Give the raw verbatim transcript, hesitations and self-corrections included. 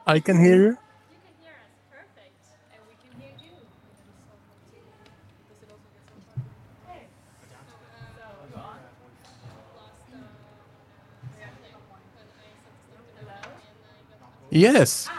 I can hear you. You can hear us. Perfect. And we can hear you. Does it also get so far? Hey. No, uh, lost uh, something when I set the stuff to download and I got. Yes.